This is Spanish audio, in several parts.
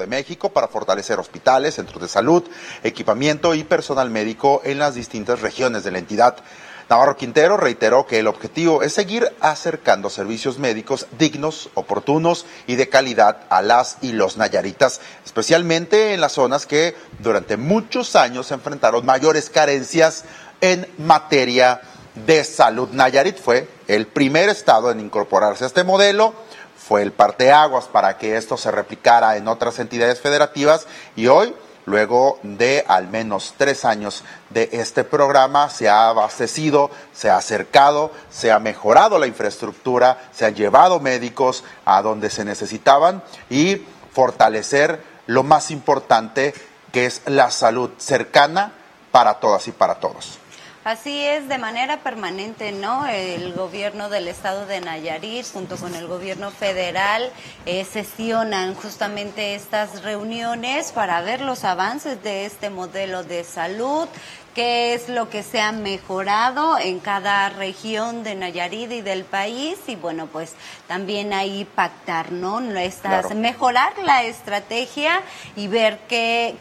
de México para fortalecer hospitales, centros de salud, equipamiento y personal médico en las distintas regiones de la entidad. Navarro Quintero reiteró que el objetivo es seguir acercando servicios médicos dignos, oportunos y de calidad a las y los nayaritas, especialmente en las zonas que durante muchos años enfrentaron mayores carencias en materia de salud. Nayarit fue el primer estado en incorporarse a este modelo, fue el parteaguas para que esto se replicara en otras entidades federativas y hoy, luego de al menos 3 años de este programa, se ha abastecido, se ha acercado, se ha mejorado la infraestructura, se han llevado médicos a donde se necesitaban y fortalecer lo más importante, que es la salud cercana para todas y para todos. Así es, de manera permanente, ¿no? El gobierno del estado de Nayarit, junto con el gobierno federal, sesionan justamente estas reuniones para ver los avances de este modelo de salud, qué es lo que se ha mejorado en cada región de Nayarit y del país, y bueno, pues también ahí pactar, ¿no? Claro. Mejorar la estrategia y ver qué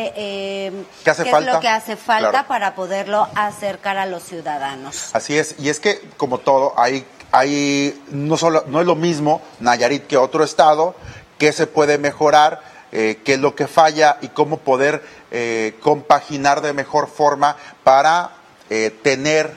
es lo que hace falta, claro, para poderlo acercar a los ciudadanos. Así es, y es que como todo, no es lo mismo Nayarit que otro estado, qué se puede mejorar, qué es lo que falla y cómo poder compaginar de mejor forma para tener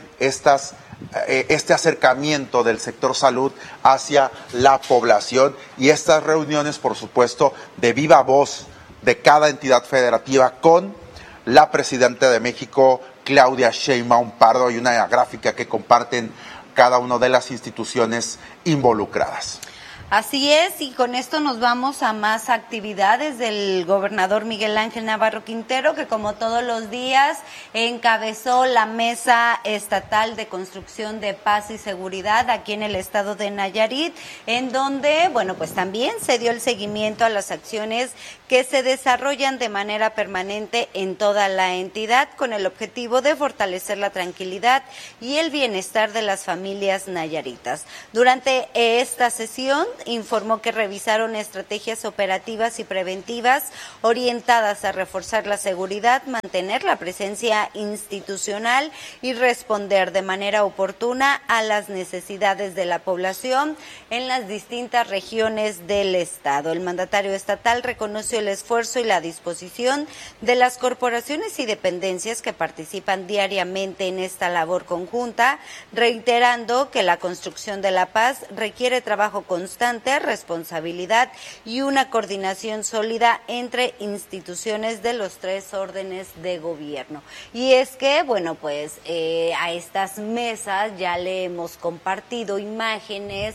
este acercamiento del sector salud hacia la población, y estas reuniones, por supuesto, de viva voz de cada entidad federativa con la presidenta de México, Claudia Sheinbaum Pardo. Hay una gráfica que comparten cada una de las instituciones involucradas. Así es, y con esto nos vamos a más actividades del gobernador Miguel Ángel Navarro Quintero, que como todos los días encabezó la Mesa Estatal de Construcción de Paz y Seguridad aquí en el estado de Nayarit, en donde, bueno, pues también se dio el seguimiento a las acciones que se desarrollan de manera permanente en toda la entidad con el objetivo de fortalecer la tranquilidad y el bienestar de las familias nayaritas. Durante esta sesión informó que revisaron estrategias operativas y preventivas orientadas a reforzar la seguridad, mantener la presencia institucional y responder de manera oportuna a las necesidades de la población en las distintas regiones del estado. El mandatario estatal reconoció el esfuerzo y la disposición de las corporaciones y dependencias que participan diariamente en esta labor conjunta, reiterando que la construcción de la paz requiere trabajo constante, responsabilidad y una coordinación sólida entre instituciones de los 3 órdenes de gobierno. Y es que, bueno, pues a estas mesas ya le hemos compartido imágenes,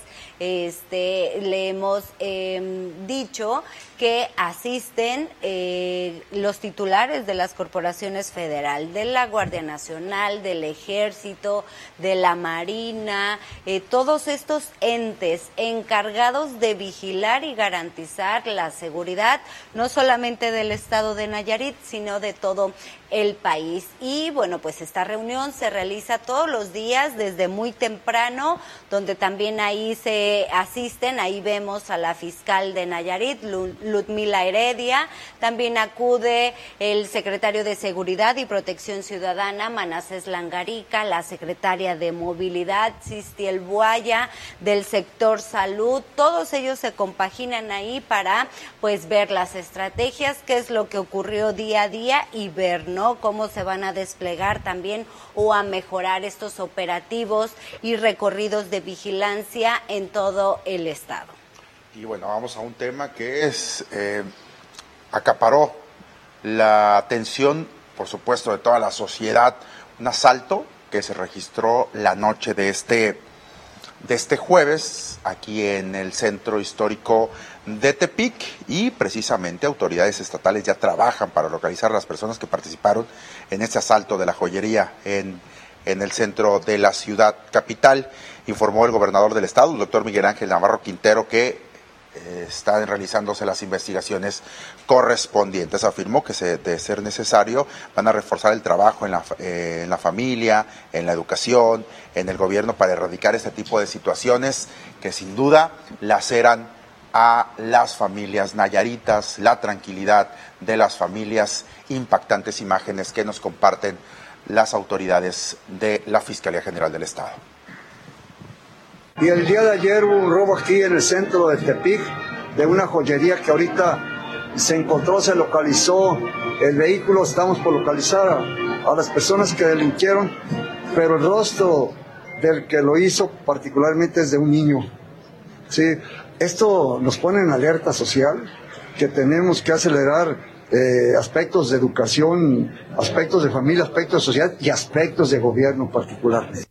le hemos dicho que asisten los titulares de las corporaciones federal, de la Guardia Nacional, del Ejército, de la Marina, todos estos entes encargados de vigilar y garantizar la seguridad, no solamente del estado de Nayarit, sino de todo el país. Y bueno, pues esta reunión se realiza todos los días desde muy temprano, donde también ahí se asisten, ahí vemos a la fiscal de Nayarit, Ludmila Heredia, también acude el secretario de Seguridad y Protección Ciudadana, Manasés Langarica, la secretaria de Movilidad, Cistiel Buaya, del sector salud. Todos ellos se compaginan ahí para pues ver las estrategias, qué es lo que ocurrió día a día y ver, ¿no?, cómo se van a desplegar también o a mejorar estos operativos y recorridos de vigilancia en todo el estado. Y bueno, vamos a un tema que acaparó la atención, por supuesto, de toda la sociedad. Un asalto que se registró la noche de este jueves aquí en el centro histórico de Tepic, y precisamente autoridades estatales ya trabajan para localizar a las personas que participaron en este asalto de la joyería en el centro de la ciudad capital. Informó el gobernador del estado, el doctor Miguel Ángel Navarro Quintero, que están realizándose las investigaciones correspondientes. Afirmó que de ser necesario van a reforzar el trabajo en la familia, en la educación, en el gobierno, para erradicar este tipo de situaciones que sin duda laceran a las familias nayaritas, la tranquilidad de las familias, impactantes imágenes que nos comparten las autoridades de la Fiscalía General del Estado. Y el día de ayer hubo un robo aquí en el centro de Tepic, de una joyería que ahorita se encontró, se localizó el vehículo, estamos por localizar a las personas que delinquieron, pero el rostro del que lo hizo particularmente es de un niño. Sí, esto nos pone en alerta social, que tenemos que acelerar aspectos de educación, aspectos de familia, aspectos de sociedad y aspectos de gobierno particularmente.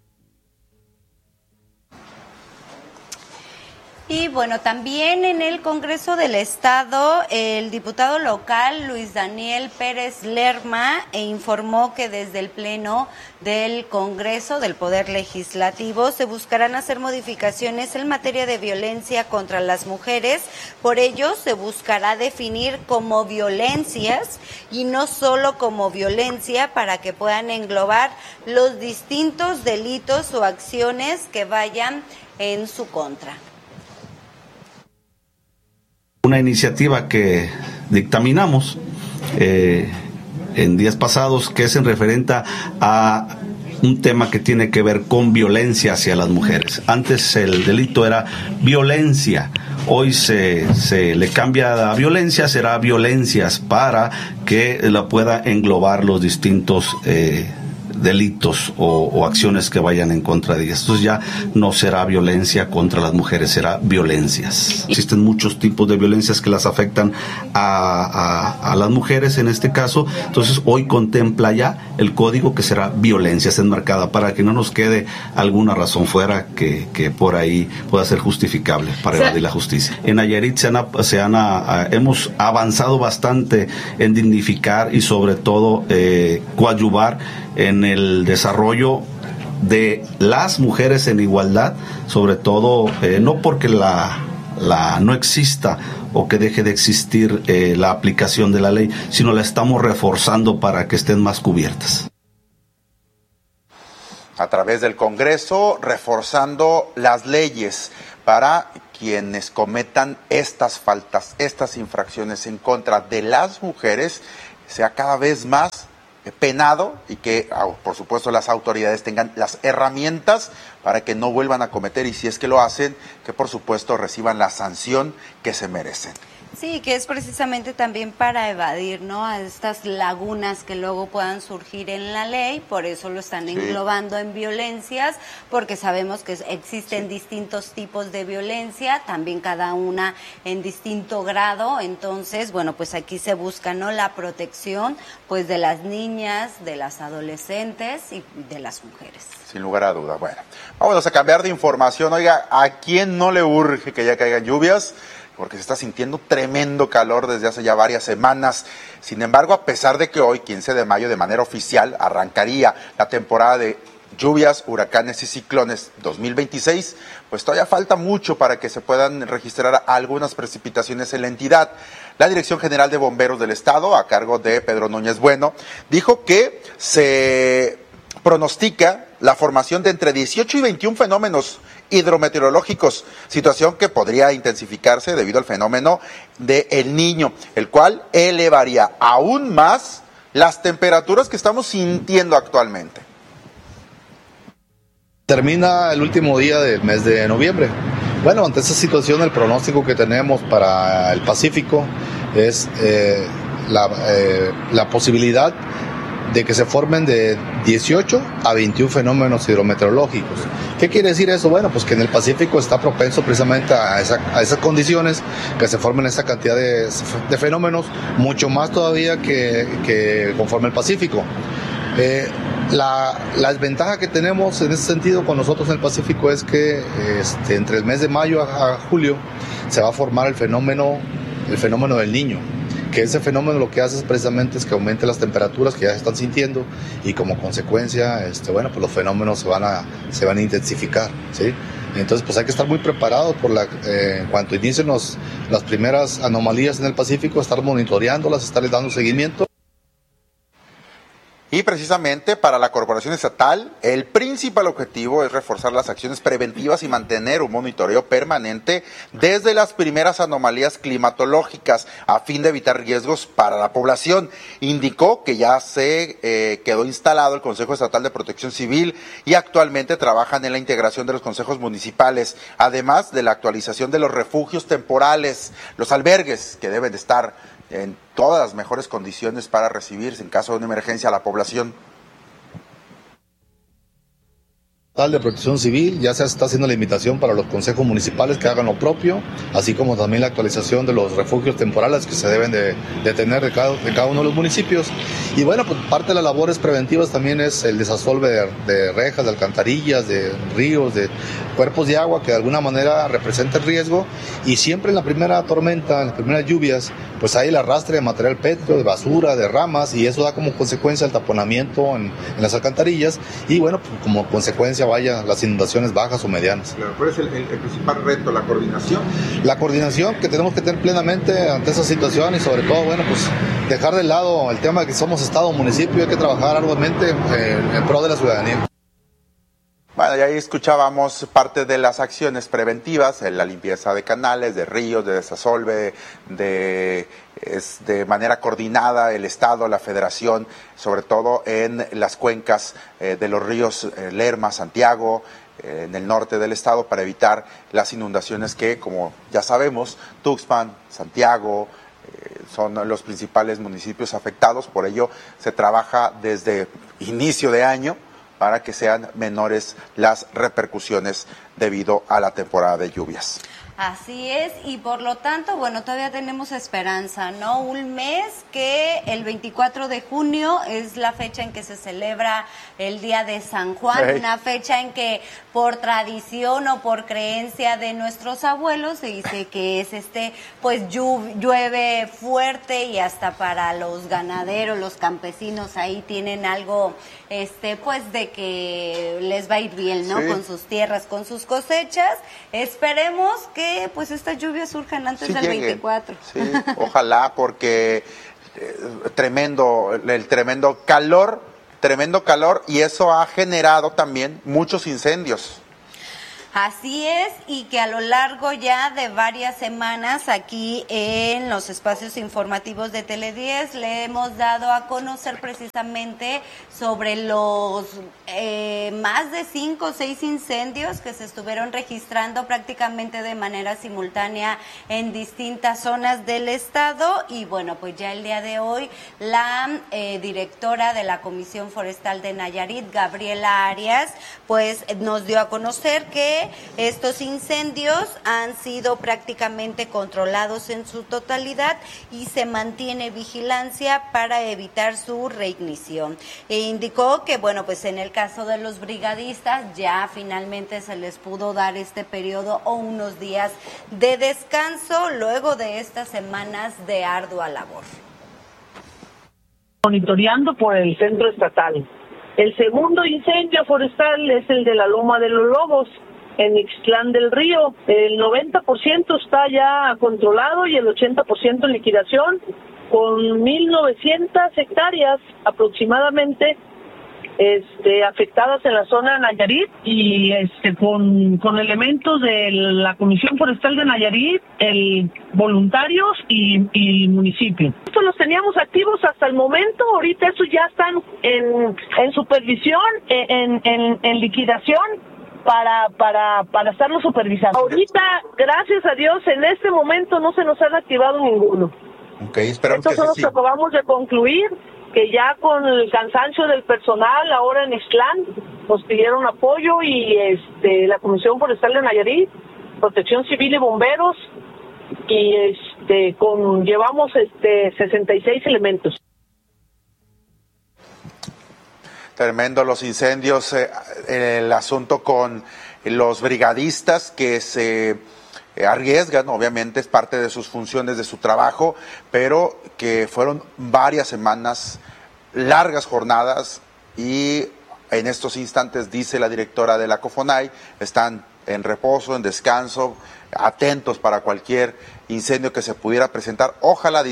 Y bueno, también en el Congreso del Estado, el diputado local Luis Daniel Pérez Lerma informó que desde el Pleno del Congreso del Poder Legislativo se buscarán hacer modificaciones en materia de violencia contra las mujeres. Por ello, se buscará definir como violencias y no solo como violencia, para que puedan englobar los distintos delitos o acciones que vayan en su contra. Una iniciativa que dictaminamos en días pasados, que es en referente a un tema que tiene que ver con violencia hacia las mujeres. Antes el delito era violencia, hoy se le cambia a violencia, será violencias, para que la pueda englobar los distintos delitos o acciones que vayan en contra de ellas. Entonces ya no será violencia contra las mujeres, será violencias. Existen muchos tipos de violencias que las afectan a las mujeres en este caso. Entonces hoy contempla ya el código que será violencias enmarcada, para que no nos quede alguna razón fuera que por ahí pueda ser justificable para evadir la justicia. En Nayarit hemos avanzado bastante en dignificar y sobre todo coadyuvar en el desarrollo de las mujeres en igualdad, sobre todo no porque no exista o que deje de existir la aplicación de la ley, sino la estamos reforzando para que estén más cubiertas. A través del Congreso, reforzando las leyes para quienes cometan estas faltas, estas infracciones en contra de las mujeres, sea cada vez más penado, y que por supuesto las autoridades tengan las herramientas para que no vuelvan a cometer, y si es que lo hacen, que por supuesto reciban la sanción que se merecen. Sí, que es precisamente también para evadir, ¿no?, a estas lagunas que luego puedan surgir en la ley. Por eso lo están englobando en violencias, porque sabemos que existen distintos tipos de violencia, también cada una en distinto grado. Entonces, bueno, pues aquí se busca, ¿no?, la protección pues de las niñas, de las adolescentes y de las mujeres. Sin lugar a duda. Bueno, vámonos a cambiar de información. Oiga, ¿a quién no le urge que ya caigan lluvias? Porque se está sintiendo tremendo calor desde hace ya varias semanas. Sin embargo, a pesar de que hoy, 15 de mayo, de manera oficial, arrancaría la temporada de lluvias, huracanes y ciclones 2026, pues todavía falta mucho para que se puedan registrar algunas precipitaciones en la entidad. La Dirección General de Bomberos del Estado, a cargo de Pedro Núñez Bueno, dijo que se pronostica la formación de entre 18 y 21 fenómenos hidrometeorológicos, situación que podría intensificarse debido al fenómeno de El Niño, el cual elevaría aún más las temperaturas que estamos sintiendo actualmente. Termina el último día del mes de noviembre. Bueno, ante esta situación, el pronóstico que tenemos para el Pacífico es la posibilidad de que se formen de 18 a 21 fenómenos hidrometeorológicos. ¿Qué quiere decir eso? Bueno, pues que en el Pacífico está propenso precisamente a esas condiciones, que se formen esa cantidad de fenómenos, mucho más todavía que conforme el Pacífico. La desventaja que tenemos en ese sentido con nosotros en el Pacífico es que entre el mes de mayo a julio se va a formar el fenómeno del Niño, que ese fenómeno lo que hace es precisamente que aumente las temperaturas que ya se están sintiendo, y como consecuencia pues los fenómenos se van a intensificar, ¿sí? Entonces pues hay que estar muy preparados en cuanto inicien las primeras anomalías en el Pacífico, estar monitoreándolas, estarles dando seguimiento. Y precisamente para la Corporación Estatal, el principal objetivo es reforzar las acciones preventivas y mantener un monitoreo permanente desde las primeras anomalías climatológicas a fin de evitar riesgos para la población. Indicó que ya se quedó instalado el Consejo Estatal de Protección Civil y actualmente trabajan en la integración de los consejos municipales, además de la actualización de los refugios temporales, los albergues que deben de estar en todas las mejores condiciones para recibirse en caso de una emergencia a la población. De Protección Civil, ya se está haciendo la invitación para los consejos municipales que hagan lo propio, así como también la actualización de los refugios temporales que se deben de tener de cada uno de los municipios. Y bueno, pues parte de las labores preventivas también es el desasolve de rejas, de alcantarillas, de ríos, de cuerpos de agua que de alguna manera representan riesgo, y siempre en la primera tormenta, en las primeras lluvias, pues hay el arrastre de material pétreo, de basura, de ramas, y eso da como consecuencia el taponamiento en las alcantarillas, y bueno, pues como consecuencia vaya las inundaciones bajas o medianas. Claro, ¿cuál es el principal reto? ¿La coordinación? La coordinación que tenemos que tener plenamente ante esa situación, y sobre todo, bueno, pues dejar de lado el tema de que somos Estado o municipio, hay que trabajar arduamente en pro de la ciudadanía. Bueno, y ahí escuchábamos parte de las acciones preventivas, la limpieza de canales, de ríos, de desasolve, de manera coordinada el Estado, la Federación, sobre todo en las cuencas de los ríos Lerma, Santiago, en el norte del Estado, para evitar las inundaciones que, como ya sabemos, Tuxpan, Santiago, son los principales municipios afectados. Por ello se trabaja desde inicio de año para que sean menores las repercusiones debido a la temporada de lluvias. Así es, y por lo tanto, bueno, todavía tenemos esperanza, ¿no? Un mes que el 24 de junio es la fecha en que se celebra el Día de San Juan, una fecha en que por tradición o por creencia de nuestros abuelos se dice que es pues llueve fuerte, y hasta para los ganaderos, los campesinos ahí tienen algo, pues de que les va a ir bien, ¿no? Sí. Con sus tierras, con sus cosechas. Esperemos que pues estas lluvias surjan antes del 24. Sí, ojalá, porque el tremendo calor, y eso ha generado también muchos incendios. Así es, y que a lo largo ya de varias semanas aquí en los espacios informativos de Tele10 le hemos dado a conocer precisamente sobre los más de 5 o 6 incendios que se estuvieron registrando prácticamente de manera simultánea en distintas zonas del estado. Y bueno, pues ya el día de hoy la directora de la Comisión Forestal de Nayarit, Gabriela Arias, pues nos dio a conocer que estos incendios han sido prácticamente controlados en su totalidad y se mantiene vigilancia para evitar su reignición. E indicó que, bueno, pues en el caso de los brigadistas ya finalmente se les pudo dar este periodo o unos días de descanso luego de estas semanas de ardua labor. Monitoreando por el centro estatal. El segundo incendio forestal es el de la Loma de los Lobos, en Ixtlán del Río. El 90% está ya controlado y el 80% en liquidación, con 1,900 hectáreas aproximadamente afectadas en la zona de Nayarit, y con elementos de la Comisión Forestal de Nayarit, voluntarios y municipio. Estos los teníamos activos hasta el momento. Ahorita estos ya están en supervisión, en liquidación, para estarlo supervisando. Ahorita, gracias a Dios, en este momento no se nos han activado ninguno. Okay, esperamos estos son los que acabamos de concluir, que ya con el cansancio del personal ahora en Ixtlán nos pidieron apoyo, y la Comisión Forestal de Nayarit, Protección Civil y Bomberos, y llevamos 66 elementos. Tremendo los incendios, el asunto con los brigadistas que se arriesgan, obviamente es parte de sus funciones, de su trabajo, pero que fueron varias semanas, largas jornadas, y en estos instantes, dice la directora de la COFONAI, están en reposo, en descanso, atentos para cualquier incendio que se pudiera presentar. Ojalá, dice,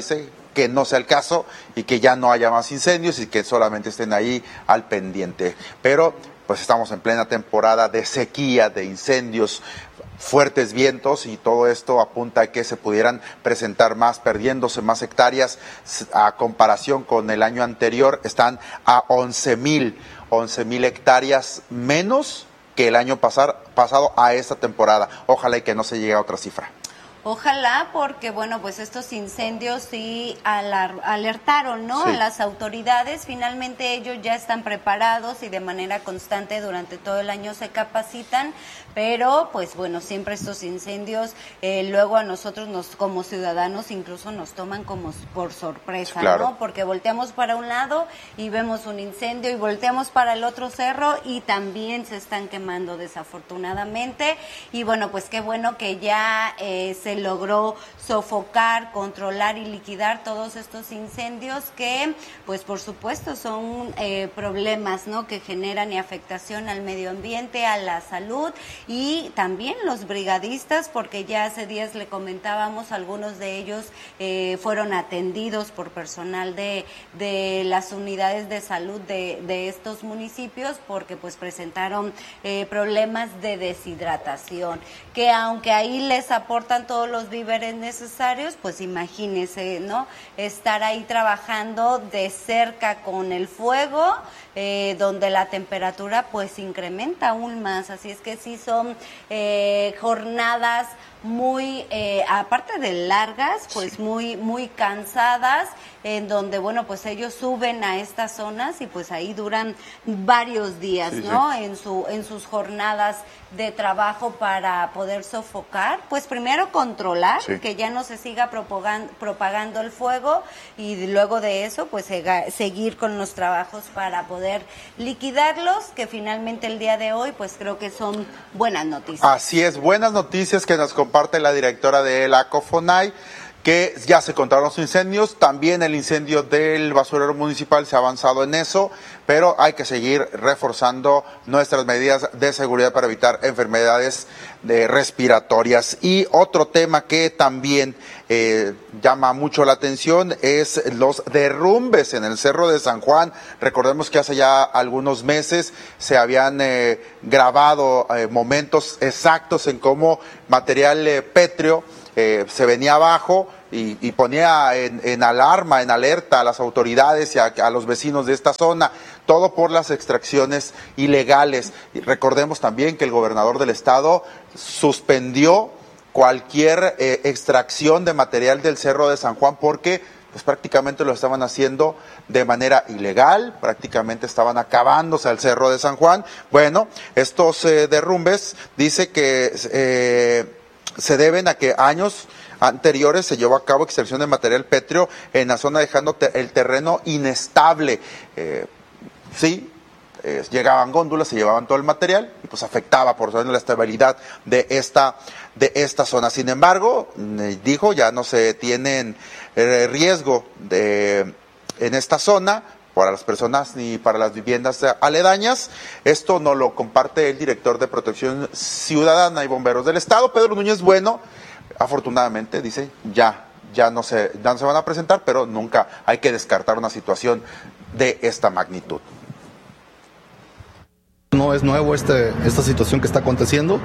que no sea el caso y que ya no haya más incendios y que solamente estén ahí al pendiente. Pero pues estamos en plena temporada de sequía, de incendios, fuertes vientos, y todo esto apunta a que se pudieran presentar más, perdiéndose más hectáreas. A comparación con el año anterior, están a 11,000 hectáreas menos que el año pasado a esta temporada. Ojalá y que no se llegue a otra cifra. Ojalá, porque bueno, pues estos incendios sí alertaron, ¿no? Sí. A las autoridades. Finalmente ellos ya están preparados y de manera constante durante todo el año se capacitan, pero pues bueno, siempre estos incendios luego a nosotros como ciudadanos incluso nos toman como por sorpresa, claro, ¿no? Porque volteamos para un lado y vemos un incendio y volteamos para el otro cerro y también se están quemando desafortunadamente. Y bueno, pues qué bueno que ya se logró sofocar, controlar y liquidar todos estos incendios que, pues por supuesto, son problemas, ¿no? Que generan y afectación al medio ambiente, a la salud, y también los brigadistas, porque ya hace días le comentábamos, algunos de ellos fueron atendidos por personal de las unidades de salud de estos municipios, porque pues presentaron problemas de deshidratación, que aunque ahí les aportan todos los víveres necesarios, pues imagínese, ¿no? Estar ahí trabajando de cerca con el fuego, donde la temperatura pues incrementa aún más. Así es que sí son jornadas muy, aparte de largas, pues muy cansadas, en donde, bueno, pues ellos suben a estas zonas y pues ahí duran varios días, sí, ¿no? Sí. En sus jornadas de trabajo para poder sofocar, pues primero controlar, sí, que ya no se siga propagando el fuego, y luego de eso, pues seguir con los trabajos para poder liquidarlos, que finalmente el día de hoy, pues creo que son buenas noticias. Así es, buenas noticias que nos comparte la directora de la COFONAI, que ya se controlaron los incendios. También el incendio del basurero municipal se ha avanzado en eso, pero hay que seguir reforzando nuestras medidas de seguridad para evitar enfermedades respiratorias. Y otro tema que también llama mucho la atención es los derrumbes en el Cerro de San Juan. Recordemos que hace ya algunos meses se habían grabado momentos exactos en cómo material pétreo se venía abajo y ponía en alarma, en alerta a las autoridades y a los vecinos de esta zona, todo por las extracciones ilegales. Y recordemos también que el gobernador del estado suspendió cualquier extracción de material del Cerro de San Juan porque pues prácticamente lo estaban haciendo de manera ilegal, prácticamente estaban acabándose al Cerro de San Juan. Bueno, estos derrumbes dice que se deben a que años anteriores se llevó a cabo extracción de material pétreo en la zona, dejando el terreno inestable. Llegaban góndolas, se llevaban todo el material y pues afectaba por la estabilidad de esta zona. Sin embargo, dijo, ya no se tienen riesgo en esta zona para las personas ni para las viviendas aledañas. Esto nos lo comparte el director de Protección Ciudadana y Bomberos del Estado, Pedro Núñez Bueno. Afortunadamente, dice, ya no se van a presentar, pero nunca hay que descartar una situación de esta magnitud. No es nuevo esta situación que está aconteciendo.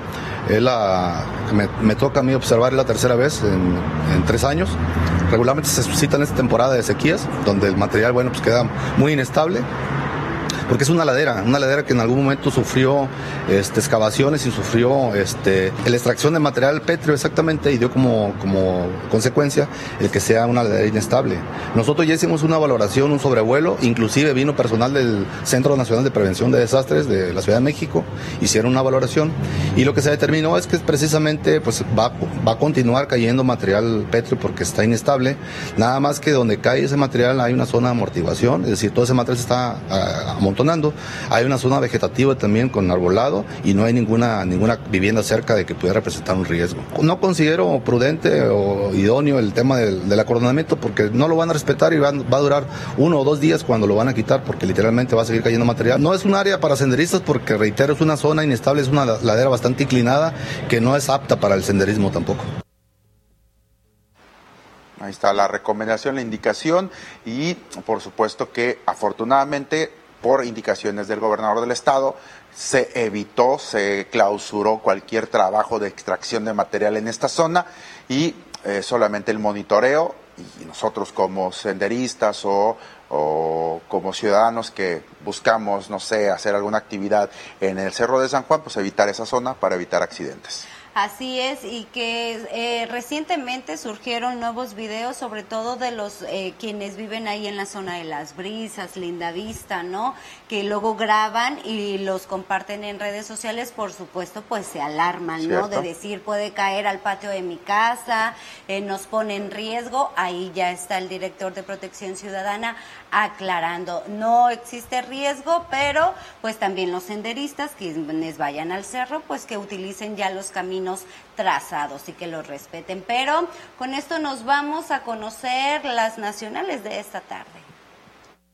Me toca a mí observar la tercera vez en 3 años. Regularmente se suscita en esta temporada de sequías, donde el material, bueno, pues queda muy inestable, porque es una ladera que en algún momento sufrió excavaciones y sufrió la extracción de material pétreo exactamente, y dio como consecuencia el que sea una ladera inestable. Nosotros ya hicimos una valoración, un sobrevuelo, inclusive vino personal del Centro Nacional de Prevención de Desastres de la Ciudad de México, hicieron una valoración, y lo que se determinó es que precisamente pues va a continuar cayendo material pétreo porque está inestable, nada más que donde cae ese material hay una zona de amortiguación, es decir, todo ese material se está amontonando. Hay una zona vegetativa también con arbolado y no hay ninguna vivienda cerca de que pudiera representar un riesgo. No considero prudente o idóneo el tema del acordonamiento porque no lo van a respetar y va a durar 1 o 2 días cuando lo van a quitar, porque literalmente va a seguir cayendo material. No es un área para senderistas porque, reitero, es una zona inestable, es una ladera bastante inclinada que no es apta para el senderismo tampoco. Ahí está la recomendación, la indicación y por supuesto que afortunadamente por indicaciones del gobernador del estado se evitó, se clausuró cualquier trabajo de extracción de material en esta zona y solamente el monitoreo, y nosotros como senderistas o como ciudadanos que buscamos, no sé, hacer alguna actividad en el Cerro de San Juan, pues evitar esa zona para evitar accidentes. Así es, y que recientemente surgieron nuevos videos, sobre todo de los quienes viven ahí en la zona de Las Brisas, Lindavista, ¿no? Que luego graban y los comparten en redes sociales, por supuesto, pues se alarman, ¿no? ¿Cierto? De decir, puede caer al patio de mi casa, nos pone en riesgo. Ahí ya está el director de Protección Ciudadana aclarando, no existe riesgo, pero pues también los senderistas quienes vayan al cerro, pues que utilicen ya los caminos trazados y que los respeten. Pero con esto nos vamos a conocer las nacionales de esta tarde.